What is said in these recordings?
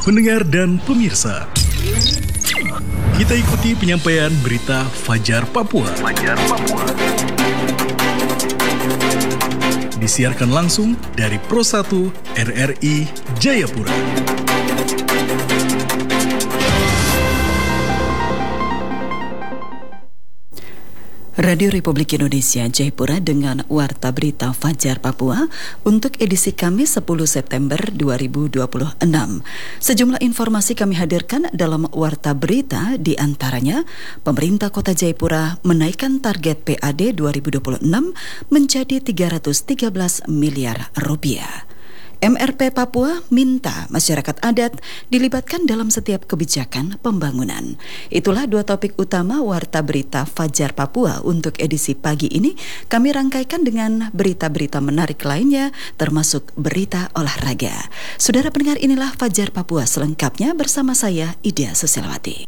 Pendengar dan pemirsa, kita ikuti penyampaian berita Fajar Papua. Disiarkan langsung dari Pro 1 RRI Jayapura. Radio Republik Indonesia Jayapura dengan Warta Berita Fajar Papua untuk edisi Kamis 10 September 2026. Sejumlah informasi kami hadirkan dalam Warta Berita, di antaranya pemerintah Kota Jayapura menaikkan target PAD 2026 menjadi 313 miliar rupiah. MRP Papua minta masyarakat adat dilibatkan dalam setiap kebijakan pembangunan. Itulah dua topik utama Warta Berita Fajar Papua untuk edisi pagi ini. Kami rangkaikan dengan berita-berita menarik lainnya, termasuk berita olahraga. Saudara pendengar, inilah Fajar Papua selengkapnya bersama saya, Ida Susilawati.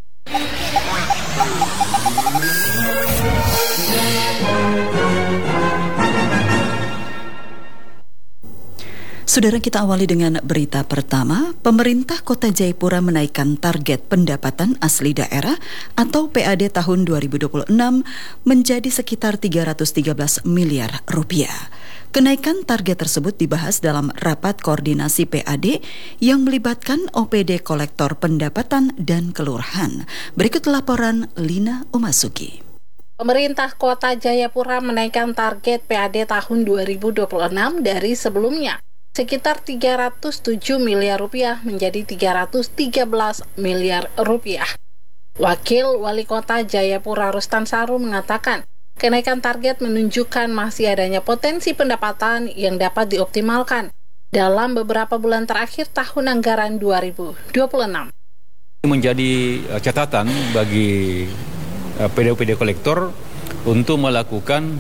Saudara, kita awali dengan berita pertama. Pemerintah Kota Jayapura menaikkan target pendapatan asli daerah atau PAD tahun 2026 menjadi sekitar 313 miliar rupiah. Kenaikan target tersebut dibahas dalam rapat koordinasi PAD yang melibatkan OPD kolektor pendapatan dan kelurahan. Berikut laporan Lina Umasuki. Pemerintah Kota Jayapura menaikkan target PAD tahun 2026 dari sebelumnya sekitar 307 miliar rupiah menjadi 313 miliar rupiah. Wakil Wali Kota Jayapura Rustan Saru mengatakan, kenaikan target menunjukkan masih adanya potensi pendapatan yang dapat dioptimalkan dalam beberapa bulan terakhir tahun anggaran 2026. Menjadi catatan bagi PD-PD kolektor untuk melakukan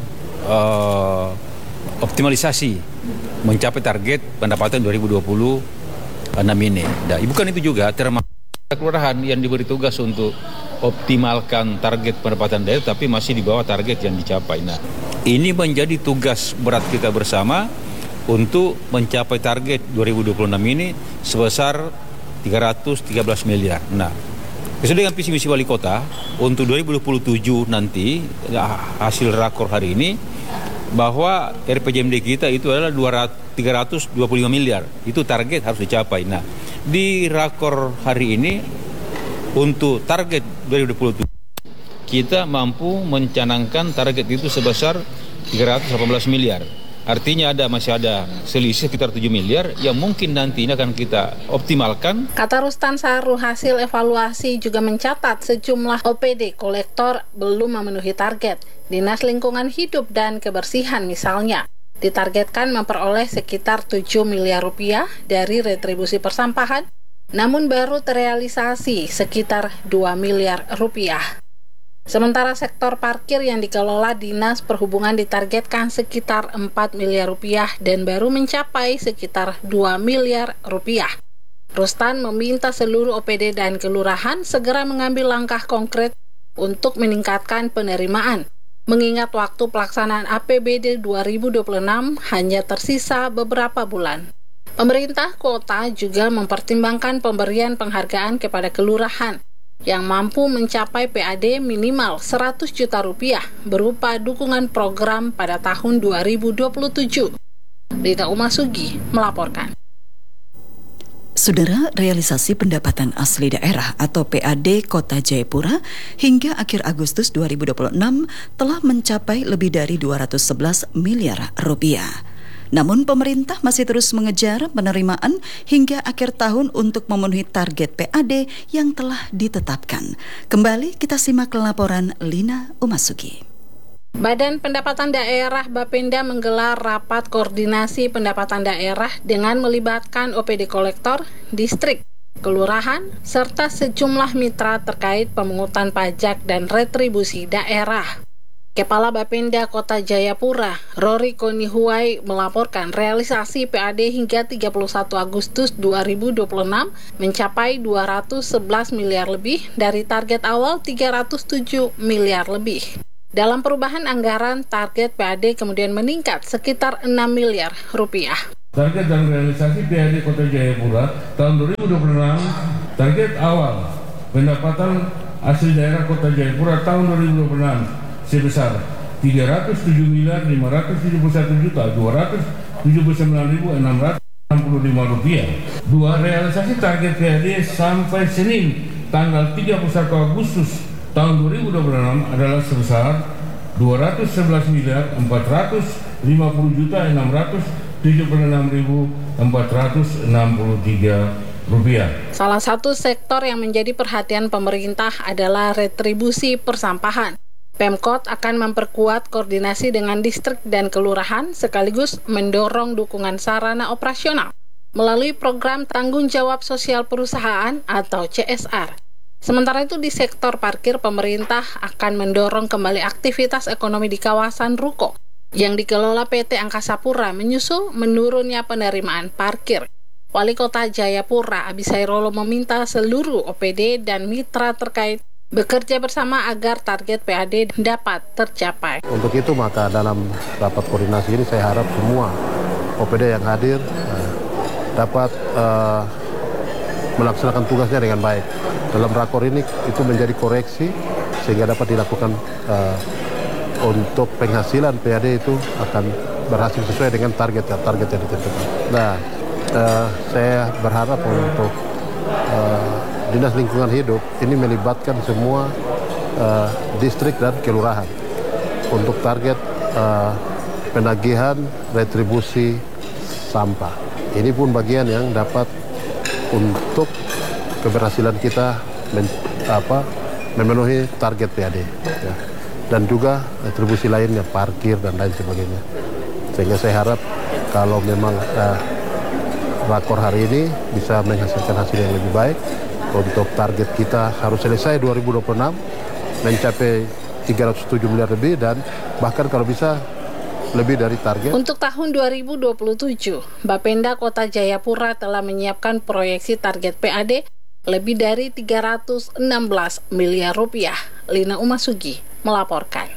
optimalisasi mencapai target pendapatan 2026 ini. Dan bukan itu juga, termasuk kelurahan yang diberi tugas untuk optimalkan target pendapatan daerah, tapi masih di bawah target yang dicapai. Nah, ini menjadi tugas berat kita bersama untuk mencapai target 2026 ini sebesar 313 miliar. Nah, sesuai dengan visi misi wali kota untuk 2027 nanti, hasil rakor hari ini, bahwa RPJMD kita itu adalah 325 miliar. Itu target harus dicapai. Nah, di rakor hari ini untuk target 2027 kita mampu mencanangkan target itu sebesar 318 miliar. Artinya masih ada selisih sekitar 7 miliar yang mungkin nanti ini akan kita optimalkan. Kata Rustan Saru, hasil evaluasi juga mencatat sejumlah OPD kolektor belum memenuhi target. Dinas Lingkungan Hidup dan Kebersihan misalnya ditargetkan memperoleh sekitar 7 miliar rupiah dari retribusi persampahan, namun baru terrealisasi sekitar 2 miliar rupiah. Sementara sektor parkir yang dikelola Dinas Perhubungan ditargetkan sekitar 4 miliar rupiah dan baru mencapai sekitar 2 miliar rupiah. Rustan meminta seluruh OPD dan kelurahan segera mengambil langkah konkret untuk meningkatkan penerimaan, mengingat waktu pelaksanaan APBD 2026 hanya tersisa beberapa bulan. Pemerintah kota juga mempertimbangkan pemberian penghargaan kepada kelurahan yang mampu mencapai PAD minimal 100 juta rupiah berupa dukungan program pada tahun 2027. Lina Umasugi melaporkan. Saudara, realisasi pendapatan asli daerah atau PAD Kota Jayapura hingga akhir Agustus 2026 telah mencapai lebih dari 211 miliar rupiah. Namun pemerintah masih terus mengejar penerimaan hingga akhir tahun untuk memenuhi target PAD yang telah ditetapkan. Kembali kita simak laporan Lina Umasuki. Badan Pendapatan Daerah Bapenda menggelar rapat koordinasi pendapatan daerah dengan melibatkan OPD kolektor, distrik, kelurahan, serta sejumlah mitra terkait pemungutan pajak dan retribusi daerah. Kepala Bapenda Kota Jayapura, Rory Konihuai, melaporkan realisasi PAD hingga 31 Agustus 2026 mencapai 211 miliar lebih dari target awal 307 miliar lebih. Dalam perubahan anggaran, target PAD kemudian meningkat sekitar 6 miliar rupiah. Target dan realisasi PAD Kota Jayapura tahun 2026, target awal pendapatan asli daerah Kota Jayapura tahun 2026 sebesar Rp307.571.279.665. Dua, realisasi target PAD sampai Senin tanggal 31 Agustus tahun 2026 adalah sebesar Rp211.450.463. Salah satu sektor yang menjadi perhatian pemerintah adalah retribusi persampahan. Pemkot akan memperkuat koordinasi dengan distrik dan kelurahan sekaligus mendorong dukungan sarana operasional melalui program tanggung jawab sosial perusahaan atau CSR. Sementara itu di sektor parkir, pemerintah akan mendorong kembali aktivitas ekonomi di kawasan Ruko yang dikelola PT Angkasa Pura menyusul menurunnya penerimaan parkir. Wali Kota Jayapura Abisairolo meminta seluruh OPD dan mitra terkait bekerja bersama agar target PAD dapat tercapai. Untuk itu maka dalam rapat koordinasi ini saya harap semua OPD yang hadir dapat melaksanakan tugasnya dengan baik. Dalam rakor ini itu menjadi koreksi sehingga dapat dilakukan untuk penghasilan PAD itu akan berhasil sesuai dengan target yang ditentukan. Nah, saya berharap untuk Dinas Lingkungan Hidup ini melibatkan semua distrik dan kelurahan untuk target penagihan retribusi sampah. Ini pun bagian yang dapat untuk keberhasilan kita memenuhi target PAD. Ya. Dan juga retribusi lainnya, parkir dan lain sebagainya. Sehingga saya harap kalau memang rakor hari ini bisa menghasilkan hasil yang lebih baik. Untuk target kita harus selesai 2026, mencapai 307 miliar lebih dan bahkan kalau bisa lebih dari target. Untuk tahun 2027, Bapenda Kota Jayapura telah menyiapkan proyeksi target PAD lebih dari 316 miliar rupiah. Lina Umasugi melaporkan.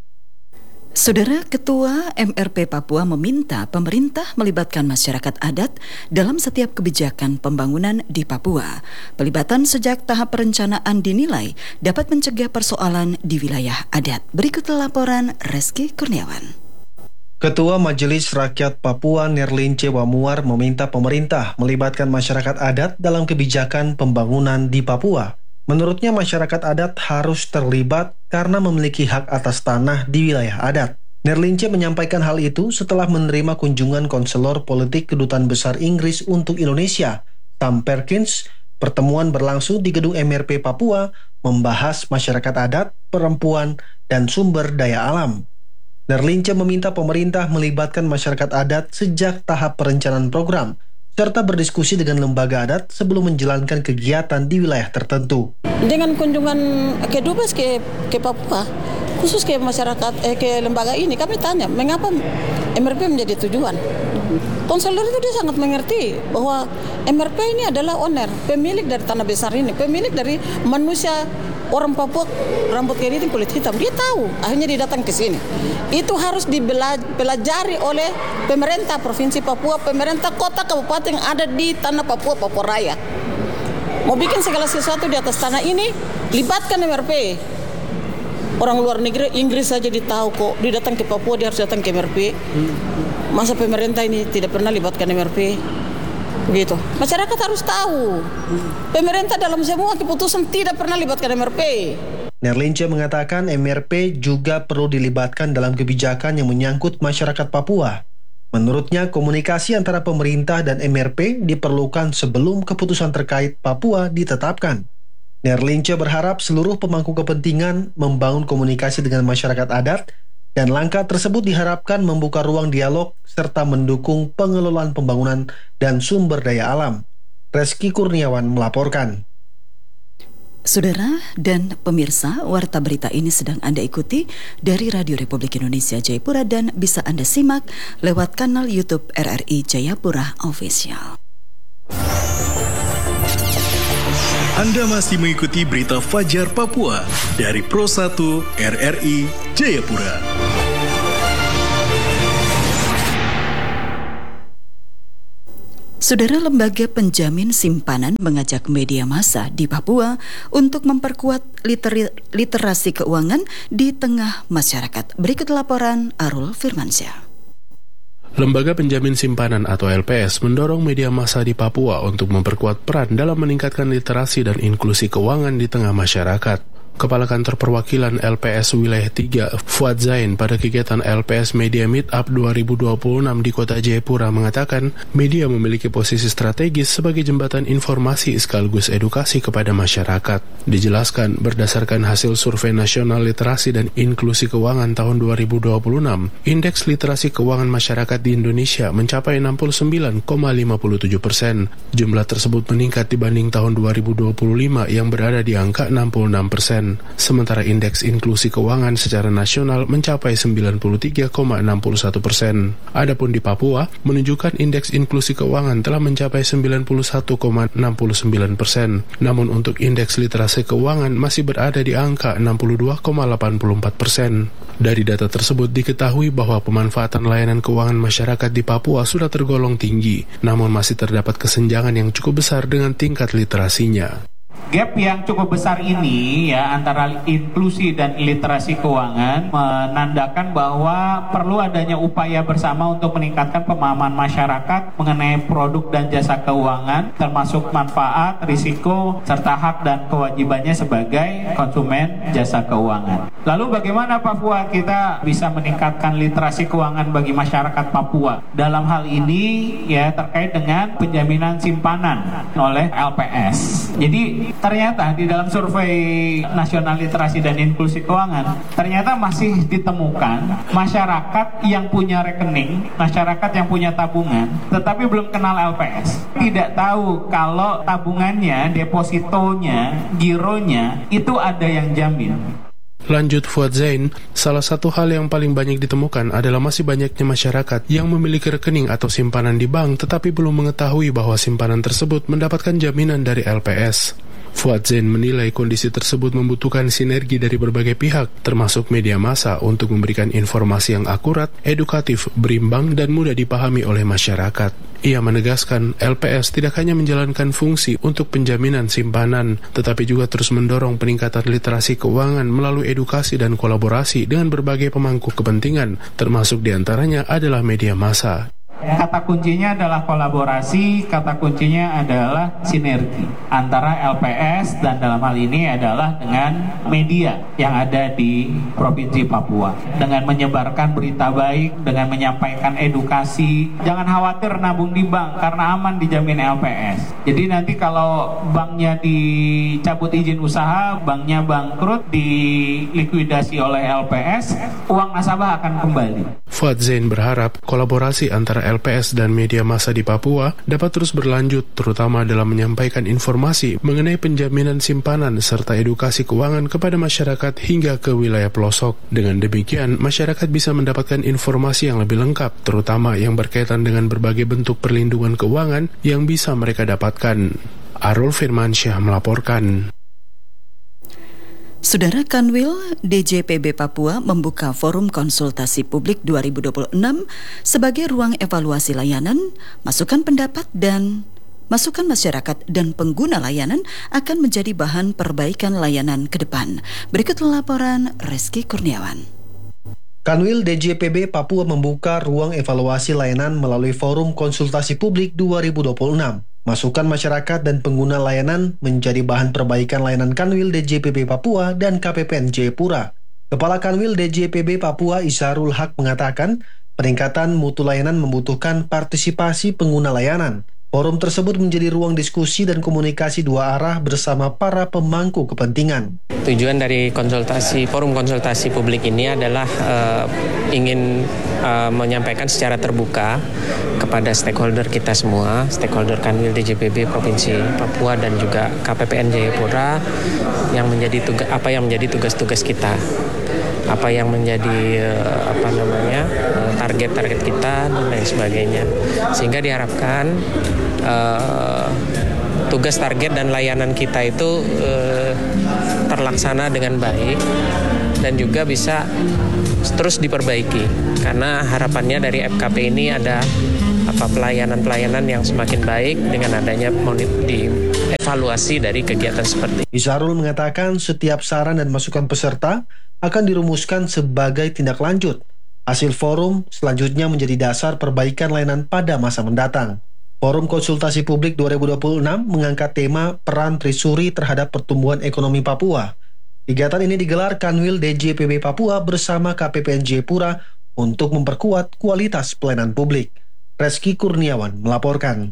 Saudara Ketua MRP Papua meminta pemerintah melibatkan masyarakat adat dalam setiap kebijakan pembangunan di Papua. Pelibatan sejak tahap perencanaan dinilai dapat mencegah persoalan di wilayah adat. Berikut laporan Reski Kurniawan. Ketua Majelis Rakyat Papua Nerlince Wamuar meminta pemerintah melibatkan masyarakat adat dalam kebijakan pembangunan di Papua. Menurutnya masyarakat adat harus terlibat karena memiliki hak atas tanah di wilayah adat. Nerlince menyampaikan hal itu setelah menerima kunjungan konselor politik Kedutaan Besar Inggris untuk Indonesia, Sam Perkins. Pertemuan berlangsung di gedung MRP Papua membahas masyarakat adat, perempuan, dan sumber daya alam. Nerlince meminta pemerintah melibatkan masyarakat adat sejak tahap perencanaan program, serta berdiskusi dengan lembaga adat sebelum menjalankan kegiatan di wilayah tertentu. Dengan kunjungan kedubes ke Papua, khusus ke masyarakat, ke lembaga ini, kami tanya, mengapa MRP menjadi tujuan? Konselor itu dia sangat mengerti bahwa MRP ini adalah owner, pemilik dari tanah besar ini, pemilik dari manusia. Orang Papua rambut keriting kulit hitam, dia tahu, akhirnya dia datang ke sini. Itu harus dipelajari oleh pemerintah Provinsi Papua, pemerintah kota kabupaten yang ada di tanah Papua, Papua Raya. Mau bikin segala sesuatu di atas tanah ini, libatkan MRP. Orang luar negeri, Inggris saja dia tahu kok, dia datang ke Papua, dia harus datang ke MRP. Masa pemerintah ini tidak pernah libatkan MRP? Begitu. Masyarakat harus tahu. Pemerintah dalam semua keputusan tidak pernah libatkan MRP. Nerlince mengatakan MRP juga perlu dilibatkan dalam kebijakan yang menyangkut masyarakat Papua. Menurutnya, komunikasi antara pemerintah dan MRP diperlukan sebelum keputusan terkait Papua ditetapkan. Nerlince berharap seluruh pemangku kepentingan membangun komunikasi dengan masyarakat adat dan langkah tersebut diharapkan membuka ruang dialog serta mendukung pengelolaan pembangunan dan sumber daya alam. Reski Kurniawan melaporkan. Saudara dan pemirsa, warta berita ini sedang Anda ikuti dari Radio Republik Indonesia Jayapura dan bisa Anda simak lewat kanal YouTube RRI Jayapura Official. Anda masih mengikuti berita Fajar Papua dari Pro 1 RRI Jayapura. 1 Saudara, Lembaga Penjamin Simpanan mengajak media massa di Papua untuk memperkuat literasi keuangan di tengah masyarakat. Berikut laporan Arul Firmansyah. Lembaga Penjamin Simpanan atau LPS mendorong media massa di Papua untuk memperkuat peran dalam meningkatkan literasi dan inklusi keuangan di tengah masyarakat. Kepala Kantor Perwakilan LPS Wilayah 3, Fuad Zain, pada kegiatan LPS Media Meetup 2026 di Kota Jayapura mengatakan, media memiliki posisi strategis sebagai jembatan informasi sekaligus edukasi kepada masyarakat. Dijelaskan, berdasarkan hasil Survei Nasional Literasi dan Inklusi Keuangan tahun 2026, indeks literasi keuangan masyarakat di Indonesia mencapai 69,57%. Jumlah tersebut meningkat dibanding tahun 2025 yang berada di angka 66%. Sementara indeks inklusi keuangan secara nasional mencapai 93,61%. Adapun di Papua, menunjukkan indeks inklusi keuangan telah mencapai 91,69%. Namun untuk indeks literasi keuangan masih berada di angka 62,84%. Dari data tersebut diketahui bahwa pemanfaatan layanan keuangan masyarakat di Papua sudah tergolong tinggi, namun masih terdapat kesenjangan yang cukup besar dengan tingkat literasinya. Gap yang cukup besar ini ya antara inklusi dan literasi keuangan menandakan bahwa perlu adanya upaya bersama untuk meningkatkan pemahaman masyarakat mengenai produk dan jasa keuangan, termasuk manfaat, risiko, serta hak dan kewajibannya sebagai konsumen jasa keuangan. Lalu bagaimana Papua kita bisa meningkatkan literasi keuangan bagi masyarakat Papua? Dalam hal ini ya terkait dengan penjaminan simpanan oleh LPS. Jadi ternyata di dalam survei nasional literasi dan inklusi keuangan ternyata masih ditemukan masyarakat yang punya rekening, masyarakat yang punya tabungan tetapi belum kenal LPS. Tidak tahu kalau tabungannya, depositonya, gironya itu ada yang jamin. Lanjut Fuad Zain, salah satu hal yang paling banyak ditemukan adalah masih banyaknya masyarakat yang memiliki rekening atau simpanan di bank tetapi belum mengetahui bahwa simpanan tersebut mendapatkan jaminan dari LPS. Fuad Zain menilai kondisi tersebut membutuhkan sinergi dari berbagai pihak, termasuk media massa untuk memberikan informasi yang akurat, edukatif, berimbang, dan mudah dipahami oleh masyarakat. Ia menegaskan LPS tidak hanya menjalankan fungsi untuk penjaminan simpanan, tetapi juga terus mendorong peningkatan literasi keuangan melalui edukasi dan kolaborasi dengan berbagai pemangku kepentingan, termasuk diantaranya adalah media massa. Kata kuncinya adalah kolaborasi, kata kuncinya adalah sinergi antara LPS dan dalam hal ini adalah dengan media yang ada di Provinsi Papua. Dengan menyebarkan berita baik, dengan menyampaikan edukasi, jangan khawatir nabung di bank karena aman dijamin LPS. Jadi nanti kalau banknya dicabut izin usaha, banknya bangkrut, dilikuidasi oleh LPS, uang nasabah akan kembali. Fuad Zain berharap kolaborasi antara LPS dan media massa di Papua dapat terus berlanjut, terutama dalam menyampaikan informasi mengenai penjaminan simpanan serta edukasi keuangan kepada masyarakat hingga ke wilayah pelosok. Dengan demikian, masyarakat bisa mendapatkan informasi yang lebih lengkap, terutama yang berkaitan dengan berbagai bentuk perlindungan keuangan yang bisa mereka dapatkan. Arul Firmansyah melaporkan. Saudara, Kanwil DJPB Papua membuka forum konsultasi publik 2026 sebagai ruang evaluasi layanan, masukan pendapat dan masukan masyarakat dan pengguna layanan akan menjadi bahan perbaikan layanan ke depan. Berikut laporan Reski Kurniawan. Kanwil DJPB Papua membuka ruang evaluasi layanan melalui forum konsultasi publik 2026. Masukan masyarakat dan pengguna layanan menjadi bahan perbaikan layanan Kanwil DJPB Papua dan KPPN Jayapura. Kepala Kanwil DJPB Papua Isarul Haq mengatakan, peningkatan mutu layanan membutuhkan partisipasi pengguna layanan. Forum tersebut menjadi ruang diskusi dan komunikasi dua arah bersama para pemangku kepentingan. Tujuan dari forum konsultasi publik ini adalah ingin menyampaikan secara terbuka kepada stakeholder kita semua, stakeholder Kanwil DJPB Provinsi Papua dan juga KPPN Jayapura apa yang menjadi tugas-tugas kita. Apa yang menjadi target-target kita dan lain sebagainya, sehingga diharapkan tugas, target dan layanan kita itu terlaksana dengan baik dan juga bisa terus diperbaiki, karena harapannya dari FKP ini ada pelayanan-pelayanan yang semakin baik dengan adanya evaluasi dari kegiatan seperti ini. Izharul mengatakan setiap saran dan masukan peserta akan dirumuskan sebagai tindak lanjut. Hasil forum selanjutnya menjadi dasar perbaikan layanan pada masa mendatang. Forum Konsultasi Publik 2026 mengangkat tema peran Trisuri terhadap pertumbuhan ekonomi Papua. Kegiatan ini digelar Kanwil DJPB Papua bersama KPPN Jayapura untuk memperkuat kualitas pelayanan publik. Reski Kurniawan melaporkan.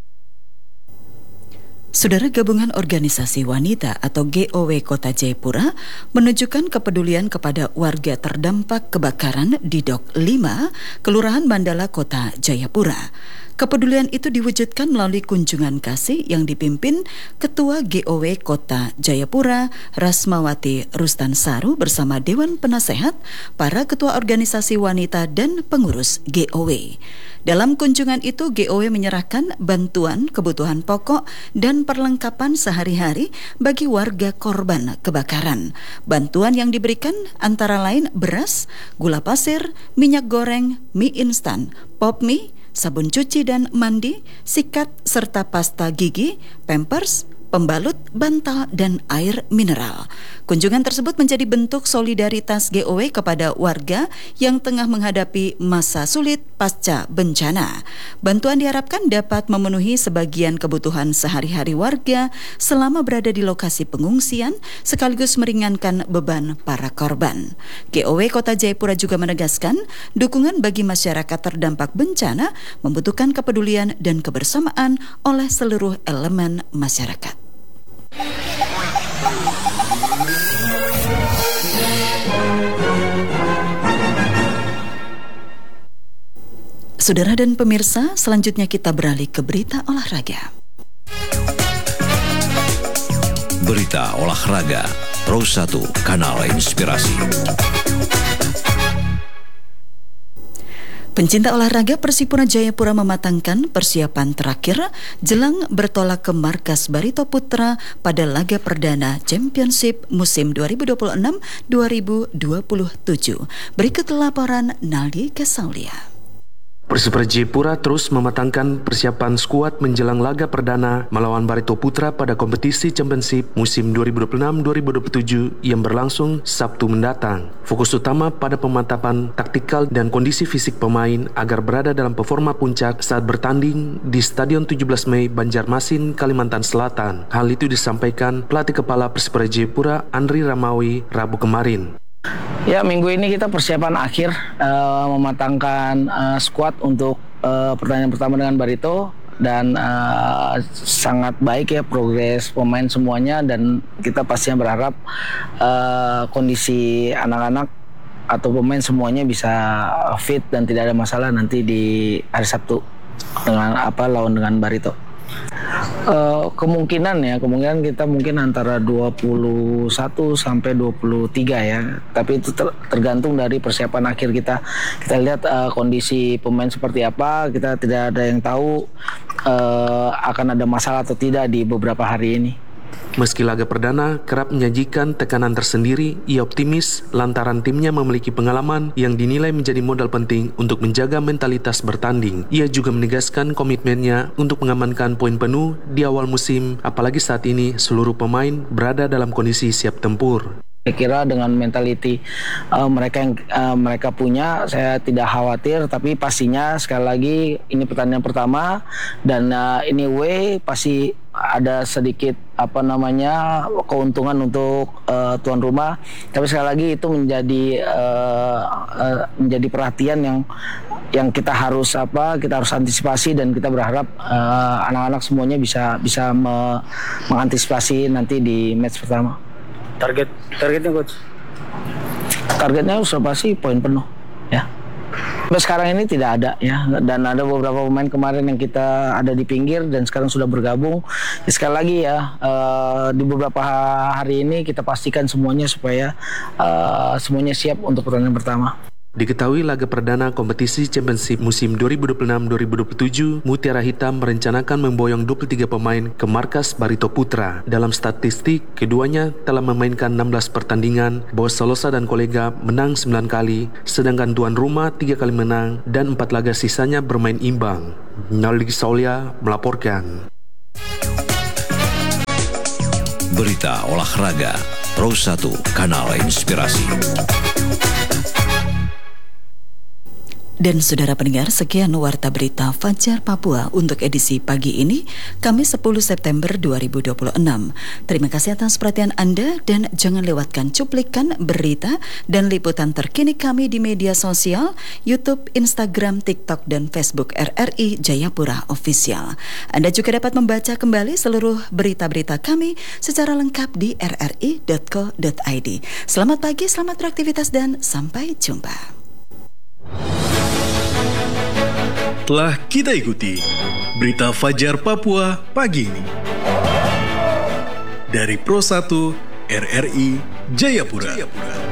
Saudara, Gabungan Organisasi Wanita atau GOW Kota Jayapura menunjukkan kepedulian kepada warga terdampak kebakaran di Dok 5, Kelurahan Mandala, Kota Jayapura. Kepedulian itu diwujudkan melalui kunjungan kasih yang dipimpin Ketua GOW Kota Jayapura, Rasmawati Rustansaru bersama Dewan Penasehat, para ketua organisasi wanita dan pengurus GOW. Dalam kunjungan itu, GOW menyerahkan bantuan kebutuhan pokok dan perlengkapan sehari-hari bagi warga korban kebakaran. Bantuan yang diberikan antara lain beras, gula pasir, minyak goreng, mie instan, pop mie, sabun cuci dan mandi, sikat serta pasta gigi, pampers, pembalut, bantal, dan air mineral. Kunjungan tersebut menjadi bentuk solidaritas GOW kepada warga yang tengah menghadapi masa sulit pasca bencana. Bantuan diharapkan dapat memenuhi sebagian kebutuhan sehari-hari warga selama berada di lokasi pengungsian, sekaligus meringankan beban para korban. GOW Kota Jayapura juga menegaskan dukungan bagi masyarakat terdampak bencana membutuhkan kepedulian dan kebersamaan oleh seluruh elemen masyarakat. Saudara dan pemirsa, selanjutnya kita beralih ke berita olahraga. Berita olahraga, Pro 1, Kanal Inspirasi. Pencinta olahraga, Persipura Jayapura mematangkan persiapan terakhir jelang bertolak ke markas Barito Putra pada laga perdana Championship musim 2026-2027. Berikut laporan Naldi Kesaulia. Persipura Jayapura terus mematangkan persiapan skuad menjelang laga perdana melawan Barito Putra pada kompetisi Championship musim 2026-2027 yang berlangsung Sabtu mendatang. Fokus utama pada pemantapan taktikal dan kondisi fisik pemain agar berada dalam performa puncak saat bertanding di Stadion 17 Mei Banjarmasin, Kalimantan Selatan. Hal itu disampaikan pelatih kepala Persipura Jayapura Andri Ramawi Rabu kemarin. Ya, minggu ini kita persiapan akhir mematangkan skuad untuk pertandingan pertama dengan Barito dan sangat baik ya progres pemain semuanya, dan kita pastinya berharap kondisi anak-anak atau pemain semuanya bisa fit dan tidak ada masalah nanti di hari Sabtu dengan lawan dengan Barito. Kemungkinan kita mungkin antara 21 sampai 23 ya, tapi itu tergantung dari persiapan akhir kita lihat kondisi pemain seperti apa. Kita tidak ada yang tahu akan ada masalah atau tidak di beberapa hari ini. Meski laga perdana kerap menyajikan tekanan tersendiri, ia optimis lantaran timnya memiliki pengalaman yang dinilai menjadi modal penting untuk menjaga mentalitas bertanding. Ia juga menegaskan komitmennya untuk mengamankan poin penuh di awal musim, apalagi saat ini seluruh pemain berada dalam kondisi siap tempur. Saya kira dengan mentality mereka punya, saya tidak khawatir. Tapi pastinya sekali lagi ini pertandingan pertama dan anyway pasti ada sedikit keuntungan untuk tuan rumah. Tapi sekali lagi itu menjadi perhatian yang kita harus antisipasi, dan kita berharap anak-anak semuanya bisa mengantisipasi nanti di match pertama. Targetnya coach? Targetnya sudah pasti poin penuh ya. Sampai sekarang ini tidak ada ya, dan ada beberapa pemain kemarin yang kita ada di pinggir dan sekarang sudah bergabung. Sekali lagi ya, di beberapa hari ini kita pastikan semuanya supaya semuanya siap untuk pertandingan pertama. Diketahui laga perdana kompetisi Championship musim 2026-2027, Mutiara Hitam merencanakan memboyong 23 pemain ke markas Barito Putra. Dalam statistik, keduanya telah memainkan 16 pertandingan, Bos Solosa dan kolega menang 9 kali, sedangkan tuan rumah 3 kali menang dan 4 laga sisanya bermain imbang. Naldi Saulia melaporkan. Berita olahraga, Pro 1, Kanal Inspirasi. Dan saudara pendengar, sekian Warta Berita Fajar Papua untuk edisi pagi ini, Kamis 10 September 2026. Terima kasih atas perhatian Anda dan jangan lewatkan cuplikan berita dan liputan terkini kami di media sosial, YouTube, Instagram, TikTok, dan Facebook RRI Jayapura Official. Anda juga dapat membaca kembali seluruh berita-berita kami secara lengkap di rri.co.id. Selamat pagi, selamat beraktivitas, dan sampai jumpa. Telah kita ikuti Berita Fajar Papua pagi ini dari Pro 1 RRI Jayapura.